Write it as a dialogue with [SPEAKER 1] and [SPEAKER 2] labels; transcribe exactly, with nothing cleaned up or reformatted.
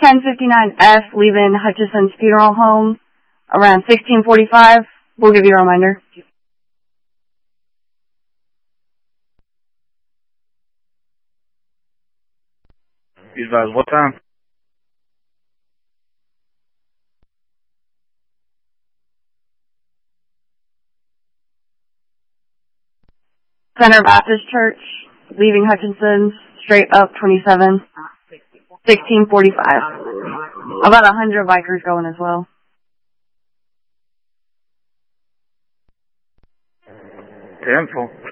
[SPEAKER 1] ten fifty-nine F leaving Hutchison's Funeral Home around sixteen forty-five. We'll give you a reminder.
[SPEAKER 2] Be advised, what time?
[SPEAKER 1] Center Baptist Church, leaving Hutchinson's, straight up twenty-seven, sixteen forty-five. About a hundred bikers going as well.
[SPEAKER 2] Ten,